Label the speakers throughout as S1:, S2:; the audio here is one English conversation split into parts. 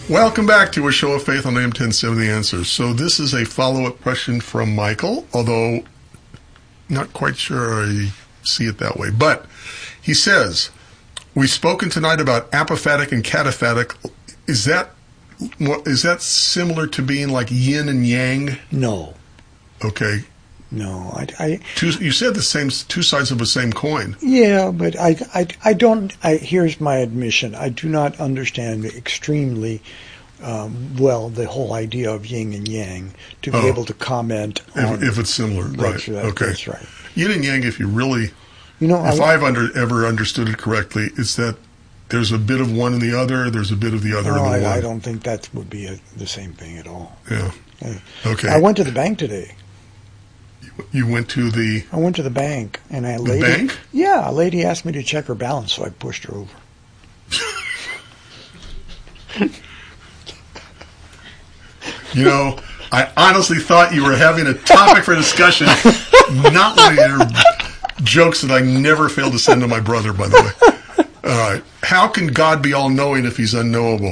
S1: Welcome back to A Show of Faith on AM 1070 Answers. So this is a follow-up question from Michael, although not quite sure I see it that way. But he says, we've spoken tonight about apophatic and cataphatic. Is that similar to being like yin and yang?
S2: No.
S1: Okay.
S2: No,
S1: you said the same two sides of the same coin.
S2: Yeah, but I don't. Here's my admission: I do not understand extremely well the whole idea of yin and yang to be able to comment on
S1: if it's similar. Right. Okay.
S2: That's right.
S1: Yin and yang, if you really, if I've ever understood it correctly, is that there's a bit of one in the other. There's a bit of the other in the one.
S2: I don't think that would be the same thing at all.
S1: Yeah. Okay.
S2: I went to the bank today.
S1: You went to the...
S2: I went to the bank, and a lady asked me to check her balance, so I pushed her over.
S1: I honestly thought you were having a topic for discussion, not one of your jokes that I never fail to send to my brother, by the way. All right. How can God be all-knowing if he's unknowable?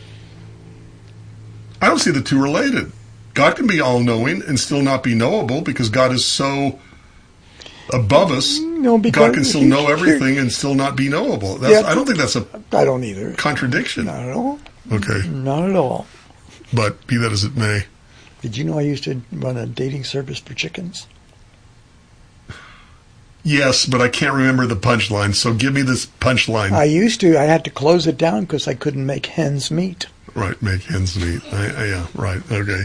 S1: I don't see the two related. God can be all-knowing and still not be knowable because God is so above us. No, God can still know everything and still not be knowable. I don't think that's
S2: I don't either.
S1: Contradiction.
S2: Not at all.
S1: Okay.
S2: Not at all.
S1: But be that as it may.
S2: Did you know I used to run a dating service for chickens?
S1: Yes, but I can't remember the punchline, so give me this punchline.
S2: I used to. I had to close it down because I couldn't make hens meet.
S1: Right, make hens meet. Yeah, right, okay.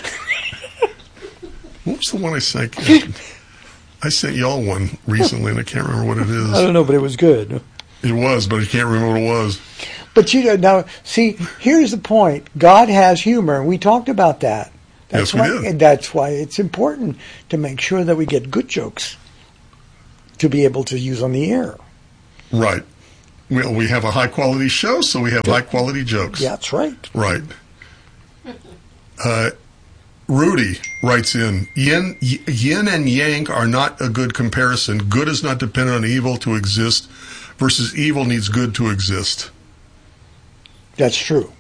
S1: What was the one I sent you? I sent y'all one recently, and I can't remember what it is.
S2: I don't know, but it was good.
S1: It was, but I can't remember what it was.
S2: But now, see, here's the point. God has humor, and we talked about that.
S1: Yes, we did.
S2: And that's why it's important to make sure that we get good jokes to be able to use on the air.
S1: Right. Well, we have a high-quality show, so we have high-quality jokes.
S2: Yeah, that's right.
S1: Right. Rudy writes in, yin and yang are not a good comparison. Good is not dependent on evil to exist versus evil needs good to exist.
S2: That's true.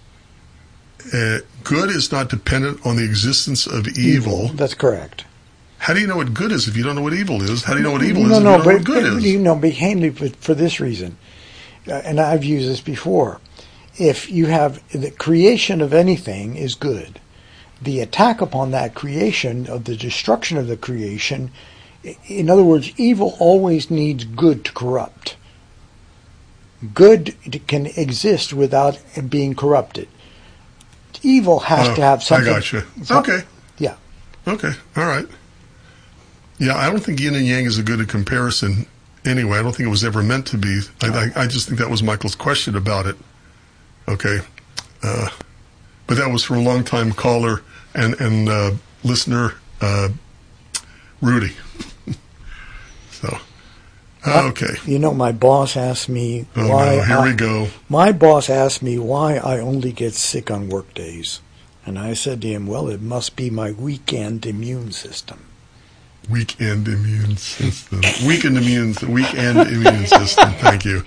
S1: Good is not dependent on the existence of evil.
S2: That's correct.
S1: How do you know what good is if you don't know what evil is? How do you know what evil is if you don't know what good is?
S2: Mainly for this reason, and I've used this before. If you have the creation of anything is good, the attack upon that creation, of the destruction of the creation, in other words, evil always needs good to corrupt. Good can exist without being corrupted. Evil has to have something.
S1: I got you. Okay.
S2: Yeah.
S1: Okay. All right. Yeah, I don't think yin and yang is a good comparison anyway. I don't think it was ever meant to be. I just think that was Michael's question about it. Okay. But that was from a long-time caller and listener, Rudy. So, okay.
S2: My boss asked me
S1: why. No, here we go.
S2: My boss asked me why I only get sick on work days. And I said to him, well, it must be my weekend immune system.
S1: Weekend immune system. Weekend immune system. Thank you.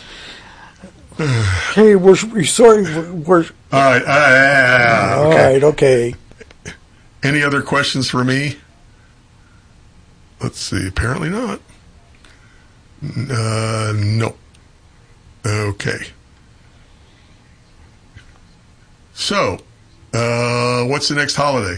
S2: Hey, we're sorry. We're
S1: all right.
S2: All right. Okay.
S1: Any other questions for me? Let's see. Apparently not. No. Okay. So, what's the next holiday?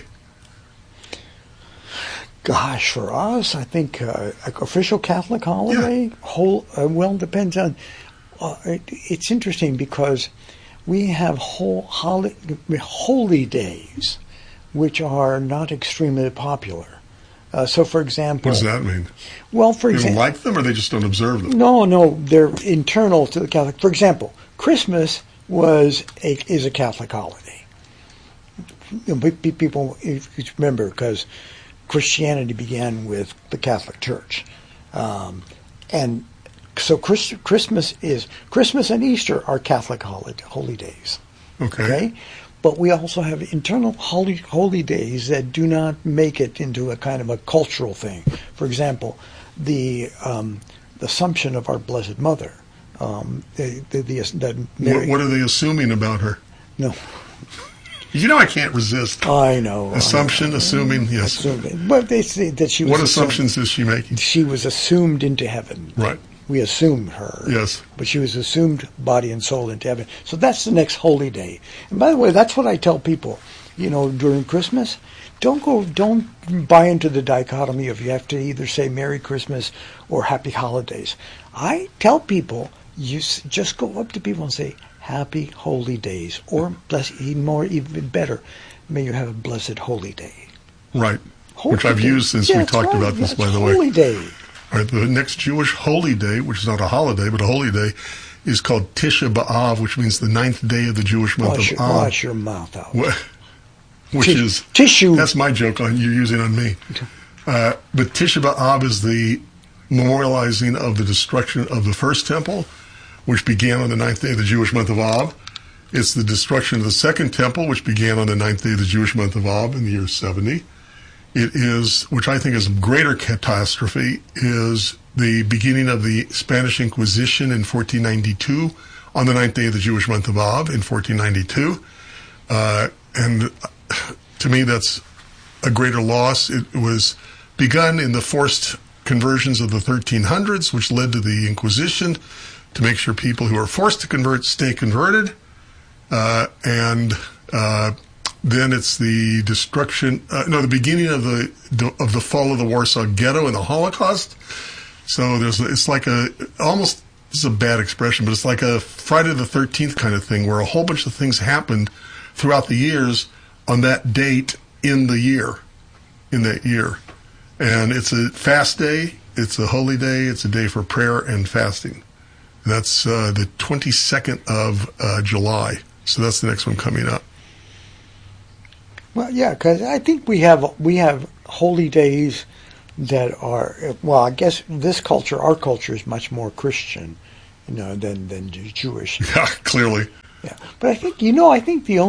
S2: Gosh, for us, I think official Catholic holiday. Yeah. Well, depends on. It's interesting because we have holy days, which are not extremely popular. So, for example,
S1: what does that mean?
S2: Well, for example,
S1: they don't like them, or they just don't observe them.
S2: No, they're internal to the Catholic. For example, Christmas is a Catholic holiday. People, if you remember, because Christianity began with the Catholic Church, and so Christmas and Easter are Catholic holy days. Okay, but we also have internal holy days that do not make it into a kind of a cultural thing. For example, the Assumption of our Blessed Mother.
S1: What are they assuming about her?
S2: No.
S1: You know I can't resist.
S2: I know.
S1: Assumption, assuming, yes.
S2: Assuming. But they say that she was.
S1: What assumptions is she making?
S2: She was assumed into heaven.
S1: Right.
S2: We assumed her.
S1: Yes.
S2: But she was assumed body and soul into heaven. So that's the next holy day. And by the way, that's what I tell people, during Christmas. Don't buy into the dichotomy of you have to either say Merry Christmas or Happy Holidays. I tell people, just go up to people and say, Happy Holy Days, or even better, may you have a blessed holy day.
S1: Right.
S2: Holy
S1: which I've
S2: day.
S1: used since we talked about this, by the way.
S2: Holy Day.
S1: All right, the next Jewish holy day, which is not a holiday, but a holy day, is called Tisha B'Av, which means the 9th day of the Jewish month of Av.
S2: Wash your mouth out.
S1: Which is
S2: tissue.
S1: That's my joke on you using on me. But Tisha B'Av is the memorializing of the destruction of the first temple, which began on the 9th day of the Jewish month of Av. It's the destruction of the second temple, which began on the 9th day of the Jewish month of Av in the year 70. It is, which I think is a greater catastrophe, is the beginning of the Spanish Inquisition in 1492 on the 9th day of the Jewish month of Av in 1492. And to me, that's a greater loss. It was begun in the forced conversions of the 1300s, which led to the Inquisition, to make sure people who are forced to convert stay converted. Then it's the the beginning of the fall of the Warsaw Ghetto and the Holocaust. So it's like this is a bad expression, but it's like a Friday the 13th kind of thing, where a whole bunch of things happened throughout the years on that date in that year. And it's a fast day, it's a holy day, it's a day for prayer and fasting. And that's the 22nd of July. So that's the next one coming up.
S2: Well, yeah, because I think we have holy days that are, well, I guess our culture is much more Christian, than Jewish.
S1: Yeah, clearly.
S2: Yeah, but I think the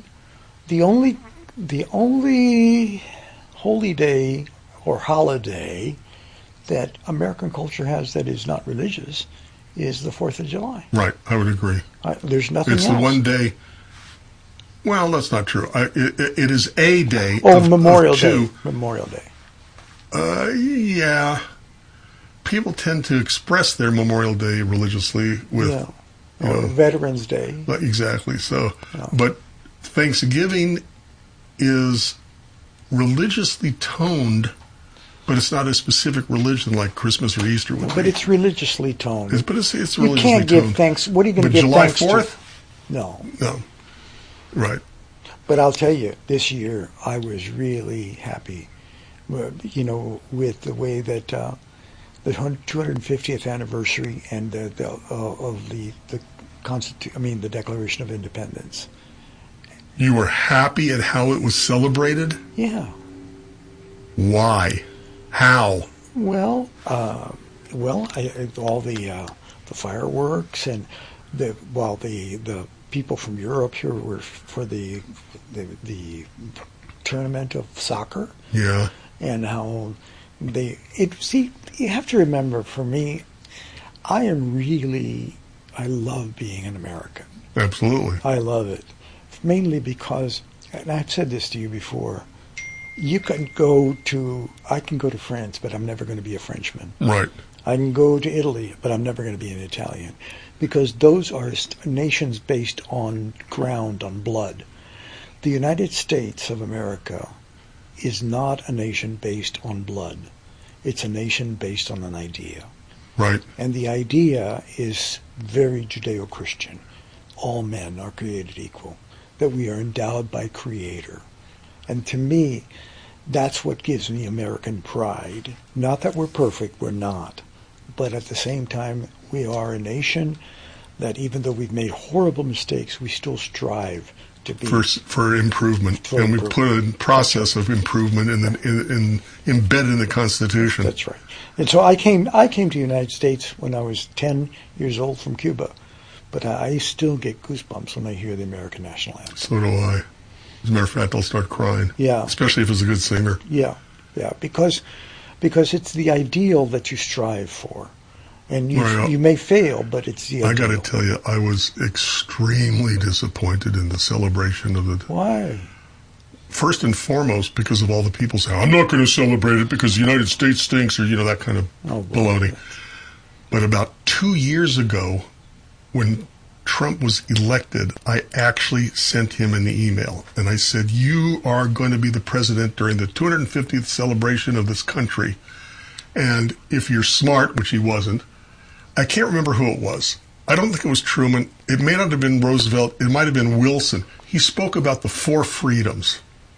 S2: only holy day or holiday that American culture has that is not religious is the 4th of July.
S1: Right, I would agree.
S2: There's nothing else.
S1: It's the one day. Well, that's not true. It is a day.
S2: Memorial Day. Memorial Day.
S1: Yeah. People tend to express their Memorial Day religiously with
S2: Veterans Day.
S1: Exactly. So, but Thanksgiving is religiously toned, but it's not a specific religion like Christmas or Easter would be.
S2: But it's religiously toned.
S1: It's religiously toned.
S2: You can't give thanks. What are you going to give
S1: July
S2: thanks
S1: 4th?
S2: to? No.
S1: Right.
S2: But I'll tell you, this year I was really happy, with the way that the 250th anniversary and the Declaration of Independence.
S1: You were happy at how it was celebrated?
S2: Yeah.
S1: Why? How?
S2: Well, all the fireworks and the people from Europe here were for the tournament of soccer.
S1: Yeah.
S2: And how you have to remember, for me, I love being an American.
S1: Absolutely.
S2: I love it. Mainly because, and I've said this to you before, I can go to France, but I'm never going to be a Frenchman.
S1: Right.
S2: I can go to Italy, but I'm never going to be an Italian. Because those are nations based on ground, on blood. The United States of America is not a nation based on blood. It's a nation based on an idea.
S1: Right.
S2: And the idea is very Judeo-Christian. All men are created equal. That we are endowed by Creator. And to me, that's what gives me American pride. Not that we're perfect, we're not. But at the same time, we are a nation that even though we've made horrible mistakes, we still strive to be
S1: for improvement. We put a process of improvement embedded in the Constitution.
S2: That's right. And so I came to the United States when I was 10 years old from Cuba. But I still get goosebumps when I hear the American national anthem.
S1: So do I. As a matter of fact, I'll start crying.
S2: Yeah.
S1: Especially if it's a good singer.
S2: Yeah. Because it's the ideal that you strive for. And you may fail, but it's the ideal.
S1: I got to tell you, I was extremely disappointed in the celebration of the...
S2: Why?
S1: First and foremost, because of all the people saying, I'm not going to celebrate it because the United States stinks, or, that kind of baloney. But about 2 years ago, when Trump was elected, I actually sent him an email. And I said, you are going to be the president during the 250th celebration of this country. And if you're smart, which he wasn't, I can't remember who it was. I don't think it was Truman. It may not have been Roosevelt. It might have been Wilson. He spoke about the 4 freedoms.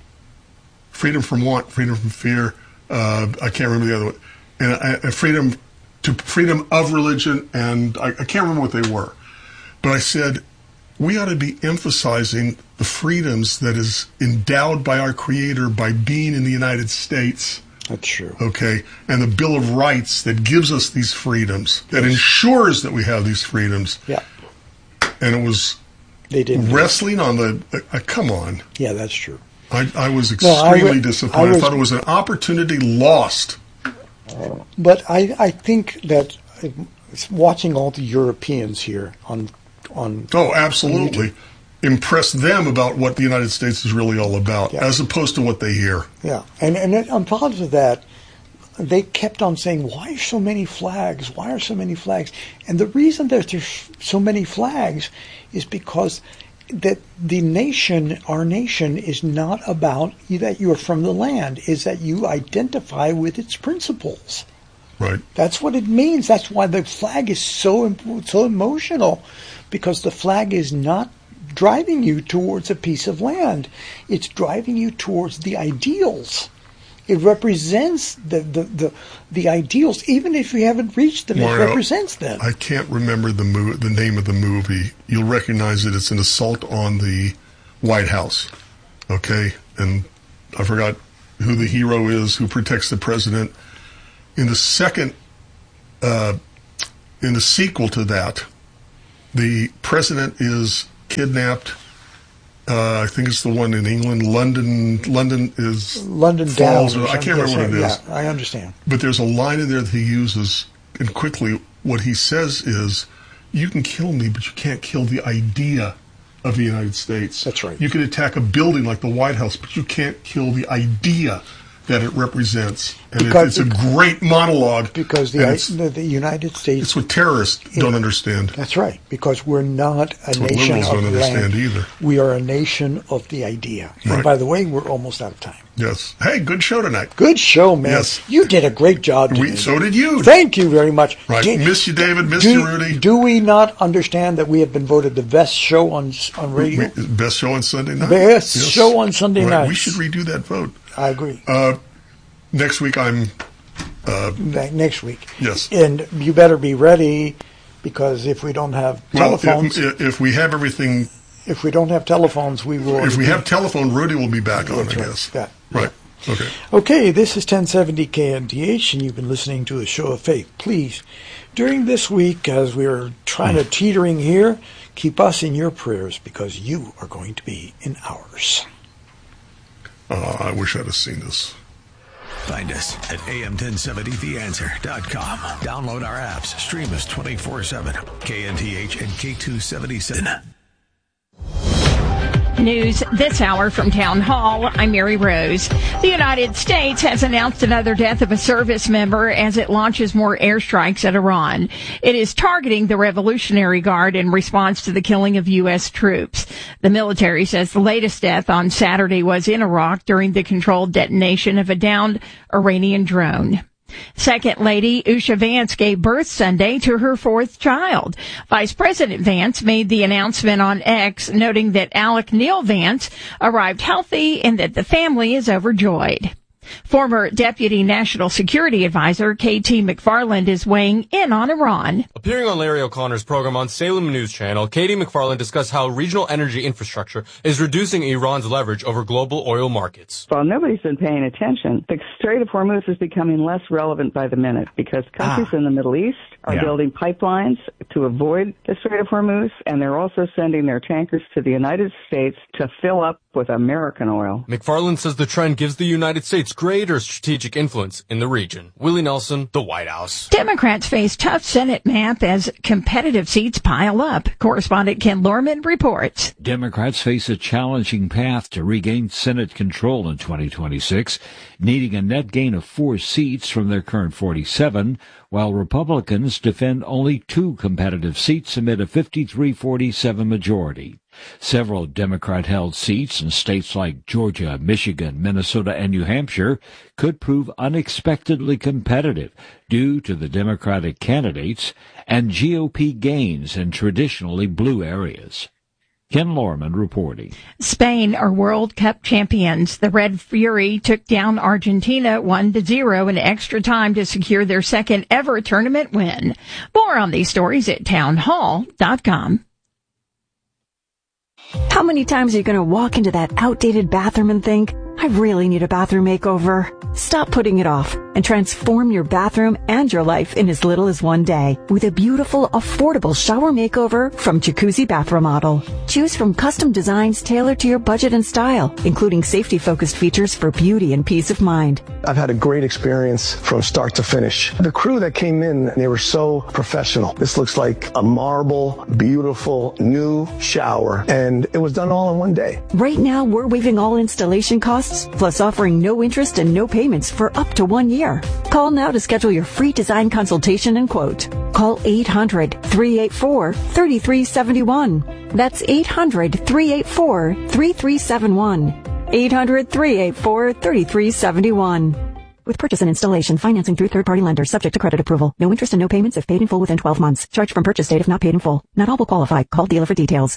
S1: Freedom from want, freedom from fear. I can't remember the other one. And freedom of religion, and I can't remember what they were. But I said, we ought to be emphasizing the freedoms that is endowed by our Creator by being in the United States.
S2: That's true.
S1: Okay, and the Bill of Rights that gives us these freedoms, that ensures that we have these freedoms.
S2: Yeah.
S1: And it was wrestling on the... come on.
S2: Yeah, that's true.
S1: I was extremely disappointed. I thought it was an opportunity lost.
S2: But I think that watching all the Europeans here on
S1: absolutely. Impress them about what the United States is really all about, as opposed to what they hear.
S2: Yeah, and on top of that, they kept on saying, why are so many flags? Why are so many flags? And the reason that there's so many flags is because that our nation is not about that you're from the land, is that you identify with its principles.
S1: Right.
S2: That's what it means. That's why the flag is so emotional, because the flag is not driving you towards a piece of land. It's driving you towards the ideals. It represents the ideals, even if you haven't reached them. Mario, it represents them.
S1: I can't remember the name of the movie. You'll recognize it. It's an assault on the White House. Okay, and I forgot who the hero is who protects the president. In the sequel to that, the president is kidnapped. I think it's the one in England. London
S2: Falls.
S1: I can't remember what it is.
S2: Yeah, I understand.
S1: But there's a line in there that he uses, and quickly what he says is, you can kill me, but you can't kill the idea of the United States.
S2: That's right.
S1: You can attack a building like the White House, but you can't kill the idea that it represents. And it's a great monologue.
S2: Because the United States...
S1: It's what terrorists don't understand.
S2: That's right. Because we're not a nation of
S1: don't understand either.
S2: We are a nation of the idea.
S1: Right.
S2: And by the way, we're almost out of time.
S1: Yes. Hey, good show tonight.
S2: Good show, man.
S1: Yes.
S2: You did a great job today.
S1: So did you.
S2: Thank you very much.
S1: Right. Miss you, David. Miss you, Rudy.
S2: Do we not understand that we have been voted the best show on radio?
S1: Best show on Sunday night?
S2: Best show on Sunday night.
S1: We should redo that vote.
S2: I agree.
S1: Next week
S2: next week.
S1: Yes.
S2: And you better be ready, because if we don't have telephones...
S1: if we have everything...
S2: If we don't have telephones, we will...
S1: If we have telephone, Rudy will be back on, I guess.
S2: Yeah.
S1: Right. Okay.
S2: Okay, this is 1070 KNDH, and you've been listening to A Show of Faith. Please, during this week, as we're trying to teetering here, keep us in your prayers, because you are going to be in ours.
S1: I wish I'd have seen this.
S3: Find us at am1070theanswer.com. Download our apps. Stream us 24/7. KNTH and K277.
S4: News this hour from Town Hall. I'm Mary Rose. The United States has announced another death of a service member as it launches more airstrikes at Iran. It is targeting the Revolutionary Guard in response to the killing of U.S. troops. The military says the latest death on Saturday was in Iraq during the controlled detonation of a downed Iranian drone. Second Lady Usha Vance gave birth Sunday to her 4th child. Vice President Vance made the announcement on X, noting that Alec Neil Vance arrived healthy and that the family is overjoyed. Former Deputy National Security Advisor K.T. McFarland is weighing in on Iran.
S5: Appearing on Larry O'Connor's program on Salem News Channel, K.T. McFarland discussed how regional energy infrastructure is reducing Iran's leverage over global oil markets.
S6: Well, nobody's been paying attention. The Strait of Hormuz is becoming less relevant by the minute because countries in the Middle East are building pipelines to avoid the Strait of Hormuz, and they're also sending their tankers to the United States to fill up with American oil.
S5: McFarland says the trend gives the United States greater strategic influence in the region. Willie Nelson, The White House.
S4: Democrats face tough Senate map as competitive seats pile up. Correspondent Ken Lorman reports.
S7: Democrats face a challenging path to regain Senate control in 2026, needing a net gain of 4 seats from their current 47, while Republicans defend only 2 competitive seats amid a 53-47 majority. Several Democrat-held seats in states like Georgia, Michigan, Minnesota, and New Hampshire could prove unexpectedly competitive due to the Democratic candidates and GOP gains in traditionally blue areas. Ken Lorman reporting.
S4: Spain are World Cup champions. The Red Fury took down Argentina 1-0 in extra time to secure their second ever tournament win. More on these stories at townhall.com.
S8: How many times are you going to walk into that outdated bathroom and think, I really need a bathroom makeover? Stop putting it off and transform your bathroom and your life in as little as one day with a beautiful, affordable shower makeover from Jacuzzi Bath Remodel. Choose from custom designs tailored to your budget and style, including safety-focused features for beauty and peace of mind.
S9: I've had a great experience from start to finish. The crew that came in, they were so professional. This looks like a marble, beautiful, new shower, and it was done all in one day.
S8: Right now, we're waiving all installation costs, plus offering no interest and no payments for up to 1 year. Call now to schedule your free design consultation and quote. Call 800-384-3371. That's 800-384-3371. 800-384-3371. With purchase and installation, financing through third-party lenders, subject to credit approval. No interest and no payments if paid in full within 12 months. Charged from purchase date if not paid in full. Not all will qualify. Call dealer for details.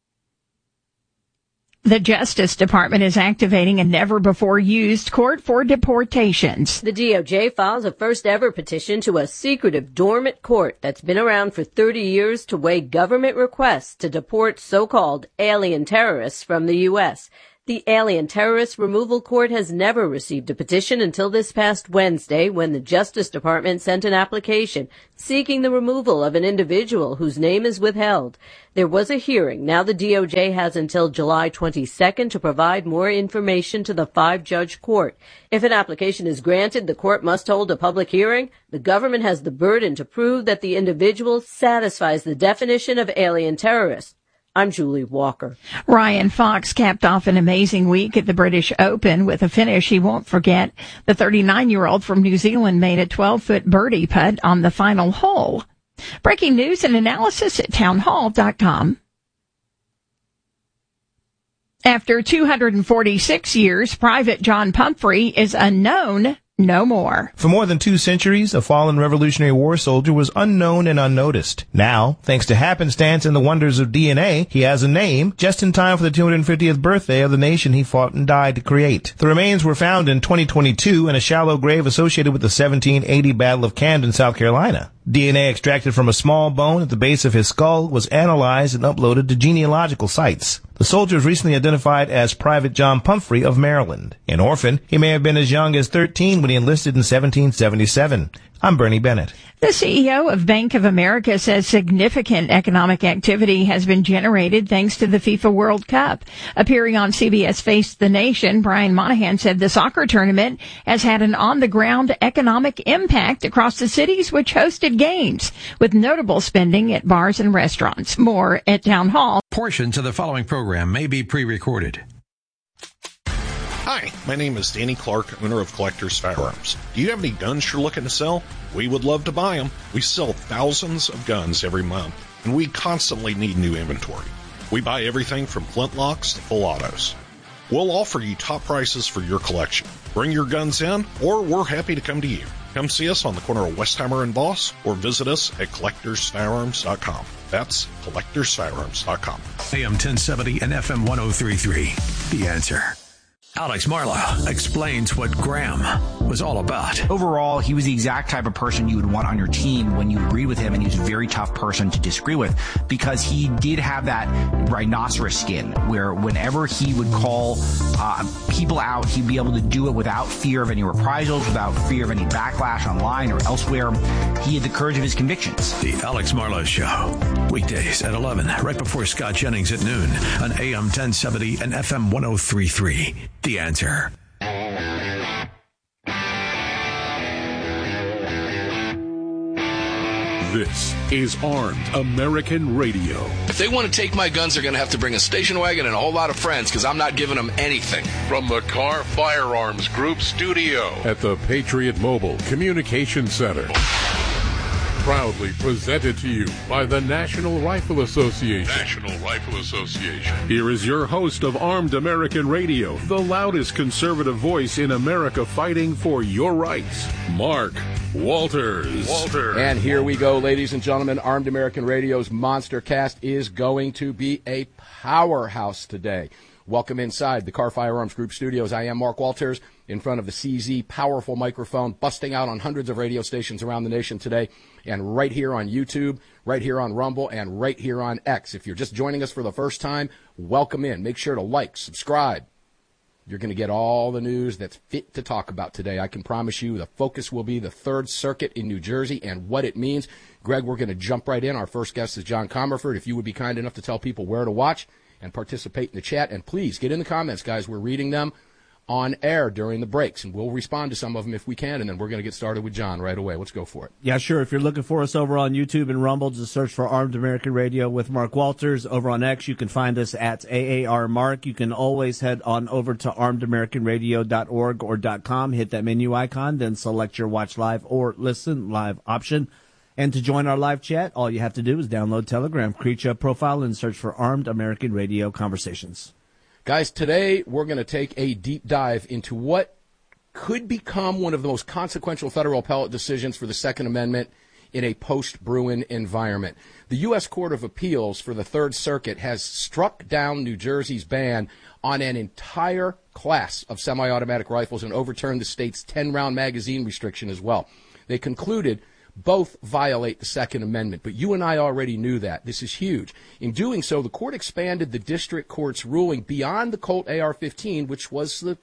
S4: The Justice Department is activating a never-before-used court for deportations.
S10: The DOJ files a first-ever petition to a secretive dormant court that's been around for 30 years to weigh government requests to deport so-called alien terrorists from the U.S. The Alien Terrorist Removal Court has never received a petition until this past Wednesday, when the Justice Department sent an application seeking the removal of an individual whose name is withheld. There was a hearing. Now the DOJ has until July 22nd to provide more information to the 5-judge court. If an application is granted, the court must hold a public hearing. The government has the burden to prove that the individual satisfies the definition of alien terrorist. I'm Julie Walker.
S4: Ryan Fox capped off an amazing week at the British Open with a finish he won't forget. The 39-year-old from New Zealand made a 12-foot birdie putt on the final hole. Breaking news and analysis at townhall.com. After 246 years, Private John Pumphrey is unknown no more.
S11: For more than 2 centuries, a fallen Revolutionary War soldier was unknown and unnoticed. Now, thanks to happenstance and the wonders of DNA, he has a name just in time for the 250th birthday of the nation he fought and died to create. The remains were found in 2022 in a shallow grave associated with the 1780 Battle of Camden, South Carolina. DNA extracted from a small bone at the base of his skull was analyzed and uploaded to genealogical sites. The soldier was recently identified as Private John Pumphrey of Maryland. An orphan, he may have been as young as 13 when he enlisted in 1777. I'm Bernie Bennett.
S4: The CEO of Bank of America says significant economic activity has been generated thanks to the FIFA World Cup. Appearing on CBS Face the Nation, Brian Monahan said the soccer tournament has had an on-the-ground economic impact across the cities which hosted games, with notable spending at bars and restaurants. More at Town Hall.
S3: Portions of the following program may be pre-recorded.
S12: Hi, my name is Danny Clark, owner of Collector's Firearms. Do you have any guns you're looking to sell? We would love to buy them. We sell thousands of guns every month, and we constantly need new inventory. We buy everything from flintlocks to full autos. We'll offer you top prices for your collection. Bring your guns in, or we're happy to come to you. Come see us on the corner of Westheimer and Voss, or visit us at collectorsfirearms.com. That's collectorsfirearms.com.
S3: AM 1070 and FM 1033. The Answer. Alex Marlowe explains what Graham was all about.
S13: Overall, he was the exact type of person you would want on your team when you agreed with him, and he was a very tough person to disagree with because he did have that rhinoceros skin where whenever he would call people out, he'd be able to do it without fear of any reprisals, without fear of any backlash online or elsewhere. He had the courage of his convictions.
S3: The Alex Marlowe Show, weekdays at 11, right before Scott Jennings at noon on AM 1070 and FM 1033. The Answer.
S14: This is Armed American Radio.
S15: If they want to take my guns, they're going to have to bring a station wagon and a whole lot of friends because I'm not giving them anything.
S14: From the Car Firearms Group studio at the Patriot Mobile Communication Center. Proudly presented to you by the National Rifle Association. National Rifle Association. Here is your host of Armed American Radio, the loudest conservative voice in America fighting for your rights, Mark Walters.
S15: And here we go, ladies and gentlemen. Armed American Radio's Monster Cast is going to be a powerhouse today. Welcome inside the Car Firearms Group studios. I am Mark Walters in front of the CZ powerful microphone, busting out on hundreds of radio stations around the nation today, and right here on YouTube, right here on Rumble, and right here on X. If you're just joining us for the first time, welcome in. Make sure to like, subscribe. You're going to get all the news that's fit to talk about today. I can promise you the focus will be the Third Circuit in New Jersey and what it means. Greg, we're going to jump right in. Our first guest is John Comerford. If you would be kind enough to tell people where to watch and participate in the chat. And please get in the comments, guys. We're reading them on air during the breaks, and we'll respond to some of them if we can, and then we're going to get started with John right away. Let's go for it.
S16: Yeah, sure. If you're looking for us over on YouTube and Rumble, just search for Armed American Radio with Mark Walters. Over on X, you can find us at AAR Mark. You can always head on over to armedamericanradio.org or .com, hit that menu icon, then select your watch live or listen live option. And to join our live chat, all you have to do is download Telegram, create your profile, and search for Armed American Radio Conversations.
S15: Guys, today we're going to take a deep dive into what could become one of the most consequential federal appellate decisions for the Second Amendment in a post-Bruen environment. The U.S. Court of Appeals for the Third Circuit has struck down New Jersey's ban on an entire class of semi-automatic rifles and overturned the state's 10-round magazine restriction as well. They concluded both violate the Second Amendment, but you and I already knew that. This is huge. In doing so, the court expanded the district court's ruling beyond the Colt AR-15, which was the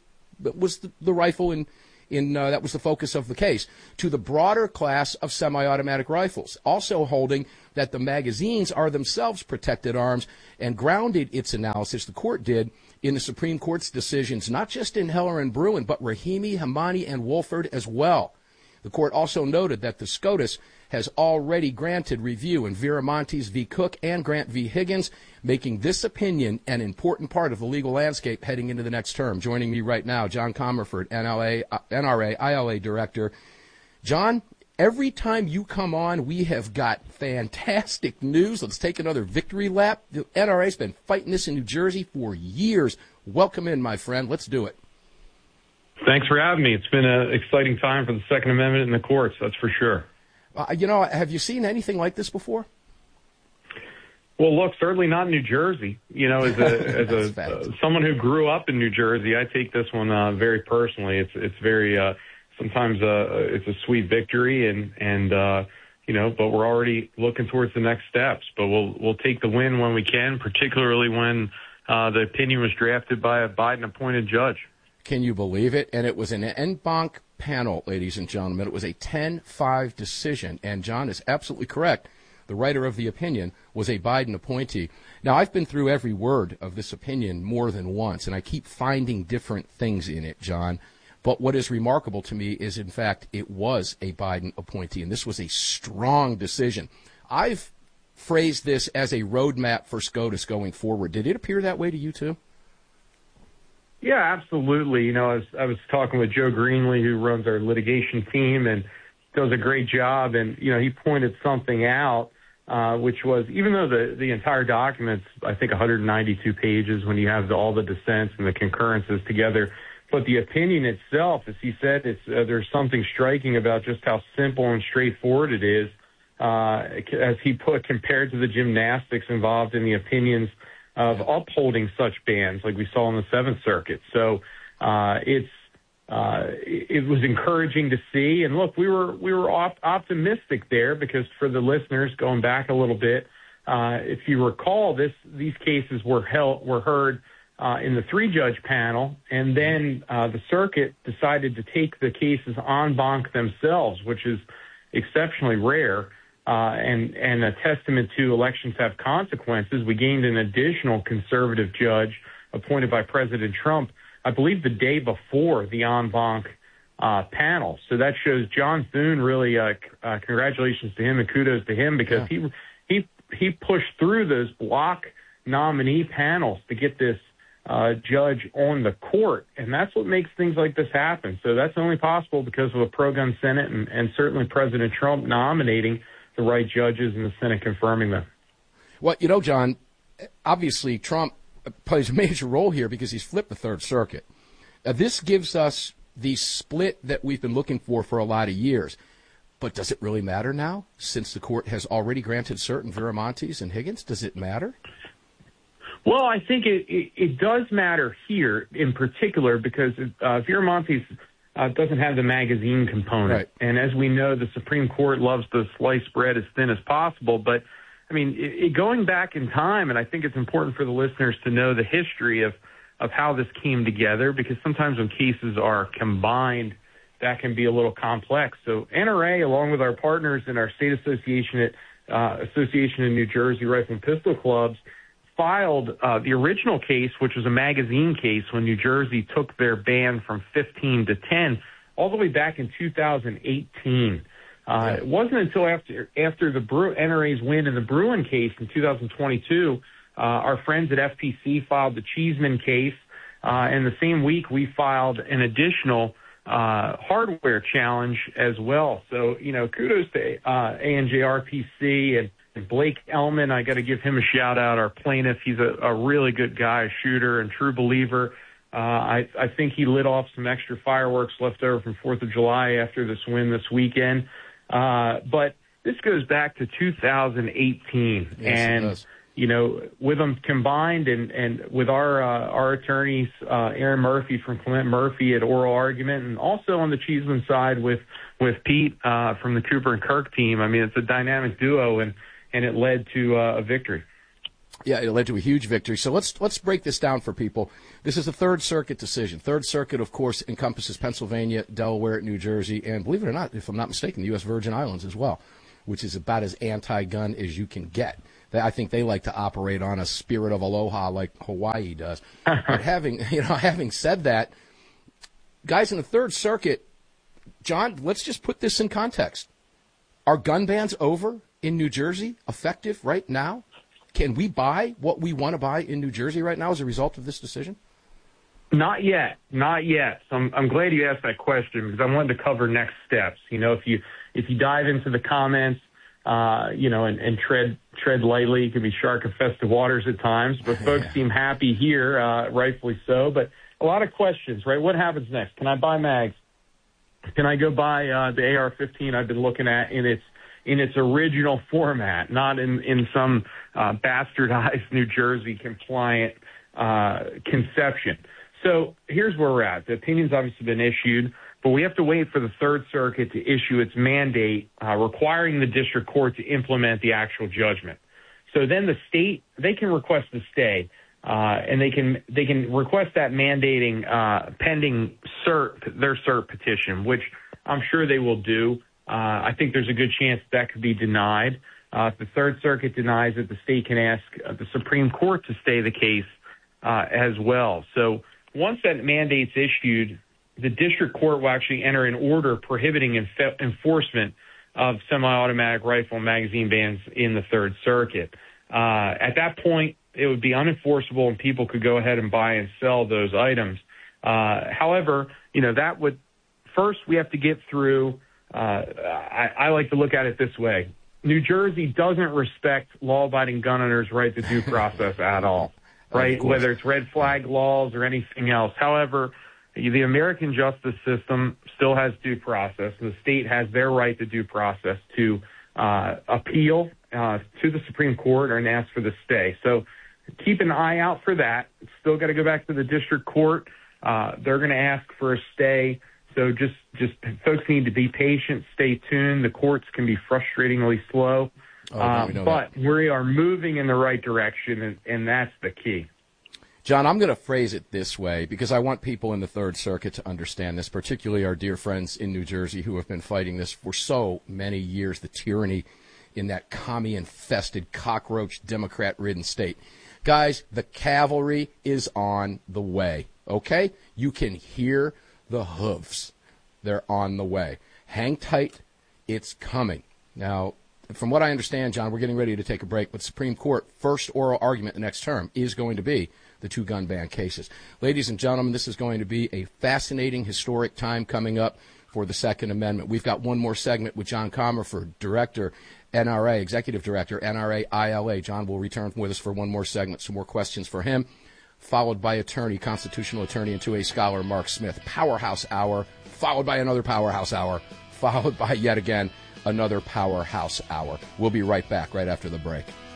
S15: rifle that was the focus of the case, to the broader class of semi-automatic rifles, also holding that the magazines are themselves protected arms, and grounded its analysis, the court did, in the Supreme Court's decisions, not just in Heller and Bruen, but Rahimi, Hamani, and Wolford as well. The court also noted that the SCOTUS has already granted review in Viramontes v. Cook and Grant v. Higgins, making this opinion an important part of the legal landscape heading into the next term. Joining me right now, John Comerford, NRA ILA Director. John, every time you come on, we have got fantastic news. Let's take another victory lap. The NRA's been fighting this in New Jersey for years. Welcome in, my friend. Let's do it.
S17: Thanks for having me. It's been an exciting time for the Second Amendment in the courts, that's for sure.
S15: Have you seen anything like this before?
S17: Well, look, certainly not in New Jersey. As someone who grew up in New Jersey, I take this one very personally. It's very sometimes it's a sweet victory, and but we're already looking towards the next steps. But we'll take the win when we can, particularly when the opinion was drafted by a Biden-appointed judge.
S15: Can you believe it? And it was an en banc panel, ladies and gentlemen. It was a 10-5 decision. And John is absolutely correct. The writer of the opinion was a Biden appointee. Now, I've been through every word of this opinion more than once, and I keep finding different things in it, John. But what is remarkable to me is, in fact, it was a Biden appointee, and this was a strong decision. I've phrased this as a roadmap for SCOTUS going forward. Did it appear that way to you, too?
S17: Yeah, absolutely. I was talking with Joe Greenlee, who runs our litigation team, and does a great job. And, he pointed something out, which was, even though the entire document's, I think, 192 pages when you have all the dissents and the concurrences together, but the opinion itself, as he said, there's something striking about just how simple and straightforward it is, as he put, compared to the gymnastics involved in the opinions of upholding such bans like we saw in the Seventh Circuit. So it was encouraging to see. And look, we were optimistic there because for the listeners, going back a little bit, if you recall, these cases were heard in the 3-judge panel, and then the circuit decided to take the cases en banc themselves, which is exceptionally rare, and a testament to elections have consequences. We gained an additional conservative judge appointed by President Trump, I believe the day before the en banc panel. So that shows John Thune really, congratulations to him and kudos to him, because he pushed through those block nominee panels to get this judge on the court, and that's what makes things like this happen. So that's only possible because of a pro-gun Senate and certainly President Trump nominating the right judges and the Senate confirming them.
S15: Well, John, obviously Trump plays a major role here because he's flipped the Third Circuit. This gives us the split that we've been looking for a lot of years. But does it really matter now, since the court has already granted cert in Viramontes and Higgins? Does it matter?
S17: Well, I think it does matter here in particular because Viramontes doesn't have the magazine component. Right. And as we know, the Supreme Court loves to slice bread as thin as possible. But, I mean, going back in time, and I think it's important for the listeners to know the history of how this came together, because sometimes when cases are combined, that can be a little complex. So NRA, along with our partners in our state association Association of New Jersey Rifle and Pistol Clubs, filed the original case, which was a magazine case when New Jersey took their ban from 15 to 10, all the way back in 2018. It wasn't until after the NRA's win in the Bruin case in 2022, our friends at FPC filed the Cheeseman case, and the same week we filed an additional hardware challenge as well. So, kudos to ANJRPC and Blake Ellman. I got to give him a shout out, our plaintiff. He's a really good guy, a shooter and true believer. I think he lit off some extra fireworks left over from 4th of July after this win this weekend. But this goes back to 2018. Yes, and, with them combined and with our attorneys, Aaron Murphy from Clement Murphy at oral argument, and also on the Cheeseman side with Pete from the Cooper and Kirk team. I mean, it's a dynamic duo, and it led to a victory.
S15: Yeah, it led to a huge victory. So let's break this down for people. This is a Third Circuit decision. Third Circuit, of course, encompasses Pennsylvania, Delaware, New Jersey, and believe it or not, if I'm not mistaken, the U.S. Virgin Islands as well, which is about as anti-gun as you can get. I think they like to operate on a spirit of aloha like Hawaii does. But having said that, guys in the Third Circuit, John, let's just put this in context. Are gun bans over in New Jersey, effective right now? Can we buy what we want to buy in New Jersey right now as a result of this decision?
S17: Not yet. So I'm glad you asked that question because I wanted to cover next steps. If you dive into the comments, and tread lightly, it can be shark-infested waters at times, but folks seem happy here, rightfully so. But a lot of questions, right? What happens next? Can I buy mags? Can I go buy the AR-15 I've been looking at in its original format, not in some bastardized New Jersey compliant conception? So here's where we're at. The opinion's obviously been issued, but we have to wait for the Third Circuit to issue its mandate requiring the district court to implement the actual judgment. So then the state, they can request a stay, and they can request that mandating pending their cert petition, which I'm sure they will do. I think there's a good chance that could be denied. If the Third Circuit denies it, the state can ask the Supreme Court to stay the case as well. So once that mandate's issued, the district court will actually enter an order prohibiting enforcement of semi-automatic rifle and magazine bans in the Third Circuit. At that point, it would be unenforceable and people could go ahead and buy and sell those items. However, that would first we have to get through. I like to look at it this way. New Jersey doesn't respect law-abiding gun owners' right to due process at all, right? Whether it's red flag laws or anything else. However, the American justice system still has due process. The state has their right to due process to appeal to the Supreme Court and ask for the stay. So keep an eye out for that. It's still got to go back to the district court. They're going to ask for a stay. So just folks need to be patient, stay tuned. The courts can be frustratingly slow, but we are moving in the right direction, and that's the key.
S15: John, I'm going to phrase it this way because I want people in the Third Circuit to understand this, particularly our dear friends in New Jersey who have been fighting this for so many years, the tyranny in that commie-infested, cockroach, Democrat-ridden state. Guys, the cavalry is on the way, okay? You can hear the hooves. They're on the way. Hang tight. It's coming. Now, from what I understand, John, we're getting ready to take a break, but Supreme Court first oral argument the next term is going to be the two-gun ban cases. Ladies and gentlemen, this is going to be a fascinating, historic time coming up for the Second Amendment. We've got one more segment with John Comerford, Director, NRA, Executive Director, NRA ILA. John will return with us for one more segment, some more questions for him, followed by attorney, constitutional attorney, and 2A scholar Mark Smith. Powerhouse Hour, followed by another Powerhouse Hour, followed by yet again another Powerhouse Hour. We'll be right back right after the break.